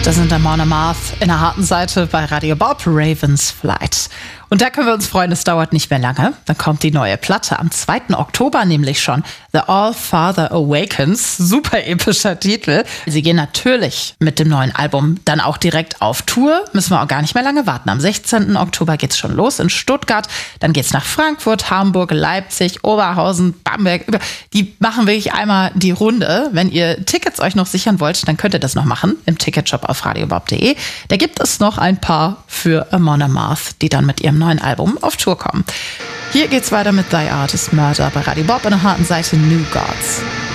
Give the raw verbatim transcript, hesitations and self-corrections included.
Das sind Amon Amarth in der harten Seite bei Radio Bob, Ravens Flight. Und da können wir uns freuen, es dauert nicht mehr lange. Dann kommt die neue Platte am zweiten Oktober nämlich schon. The All-Father Awakens, super epischer Titel. Sie gehen natürlich mit dem neuen Album dann auch direkt auf Tour. Müssen wir auch gar nicht mehr lange warten. Am sechzehnten Oktober geht's schon los in Stuttgart. Dann geht's nach Frankfurt, Hamburg, Leipzig, Oberhausen, Bamberg. Die machen wirklich einmal die Runde. Wenn ihr Tickets euch noch sichern wollt, dann könnt ihr das noch machen im Ticketshop auf radiobob punkt de. Da gibt es noch ein paar für Amon Amarth, die dann mit ihrem neuen Album auf Tour kommen. Hier geht's weiter mit Thy Art is Murder bei Radio Bob in der harten Seite New Gods.